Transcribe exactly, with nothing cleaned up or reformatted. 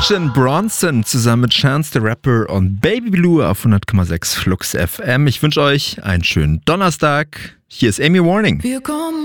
Action Bronson zusammen mit Chance the Rapper und Baby Blue auf hundert Komma sechs Flux F M. Ich wünsche euch einen schönen Donnerstag. Hier ist Amy Warning. Wir kommen